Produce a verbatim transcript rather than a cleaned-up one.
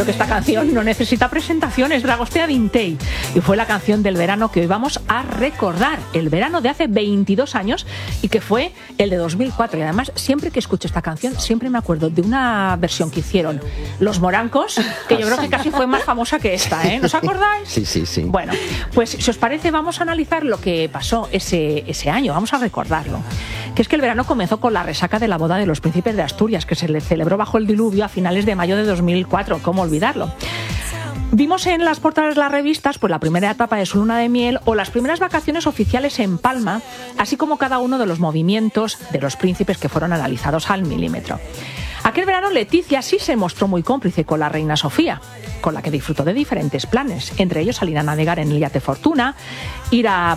creo que esta canción no necesita presentaciones, Dragostea Dintei, y fue la canción del verano que hoy vamos a recordar, el verano de hace veintidós años y que fue el de dos mil cuatro. Y además, siempre que escucho esta canción, siempre me acuerdo de una versión que hicieron Los Morancos, que yo creo que casi fue más famosa que esta, ¿eh? ¿No os acordáis? Sí, sí, sí. Bueno, pues si os parece, vamos a analizar lo que pasó ese, ese año, vamos a recordarlo. Que es que el verano comenzó con la resaca de la boda de los príncipes de Asturias, que se le celebró bajo el diluvio a finales de mayo de dos mil cuatro, ¿cómo olvidarlo? Vimos en las portadas de las revistas pues la primera etapa de su luna de miel o las primeras vacaciones oficiales en Palma, así como cada uno de los movimientos de los príncipes que fueron analizados al milímetro. Aquel verano Leticia sí se mostró muy cómplice con la reina Sofía, con la que disfrutó de diferentes planes, entre ellos salir a navegar en el yate Fortuna, ir a